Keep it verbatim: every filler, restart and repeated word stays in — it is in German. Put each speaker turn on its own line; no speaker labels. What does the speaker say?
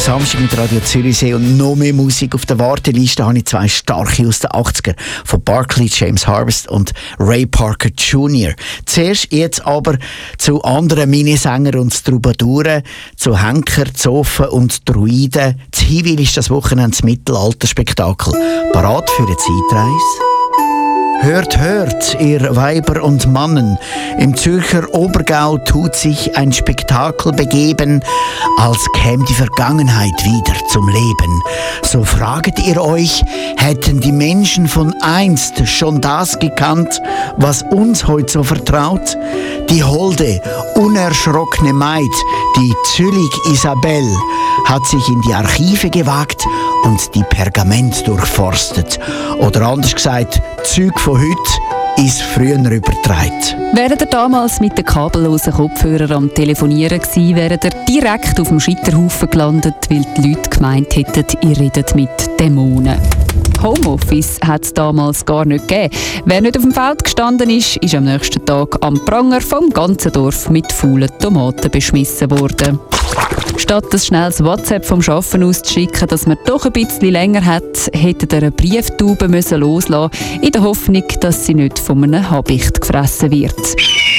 Samstag mit Radio Zürichsee und noch mehr Musik. Auf der Warteliste habe ich zwei starke aus den achtziger von Barclay James Harvest und Ray Parker Junior Zuerst jetzt aber zu anderen Minisängern und Troubadouren, zu Henker, Zofen und Druiden. Das Hiwil ist das Wochenende das Mittelalterspektakel. Parat für eine Zeitreise? Hört, hört, ihr Weiber und Mannen, im Zürcher Obergau tut sich ein Spektakel begeben, als käme die Vergangenheit wieder zum Leben. So fraget ihr euch, hätten die Menschen von einst schon das gekannt, was uns heute so vertraut? Die holde, unerschrockene Maid, die Züllig Isabel, hat sich in die Archive gewagt und die Pergament durchforstet. Oder anders gesagt, Zeug von heute ist früher übertragen.
Während er damals mit den kabellosen Kopfhörern am Telefonieren war, wäre er direkt auf dem Scheiterhaufen gelandet, weil die Leute gemeint hätten, ihr redet mit Dämonen. Homeoffice hat es damals gar nicht gegeben. Wer nicht auf dem Feld gestanden ist, ist am nächsten Tag am Pranger vom ganzen Dorf mit faulen Tomaten beschmissen worden. Statt ein schnelles WhatsApp vom Arbeiten auszuschicken, dass man doch ein bisschen länger hat, hätte er eine Brieftaube loslassen müssen, in der Hoffnung, dass sie nicht von einem Habicht gefressen wird.